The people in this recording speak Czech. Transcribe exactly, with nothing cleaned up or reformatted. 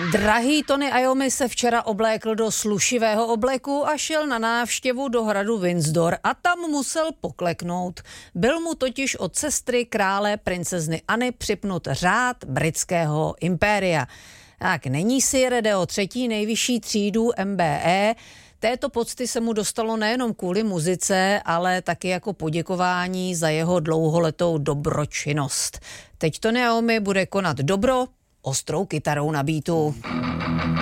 Drahý Tony Iommi se včera oblékl do slušivého obleku a šel na návštěvu do hradu Windsor a tam musel pokleknout. Byl mu totiž od sestry krále princezny Anny připnut řád britského impéria. Tak není si jde o třetí nejvyšší třídu M B E. Této pocty se mu dostalo nejenom kvůli muzice, ale taky jako poděkování za jeho dlouholetou dobročinnost. Teď Tony Iommi bude konat dobro ostrou kytarou na beatu.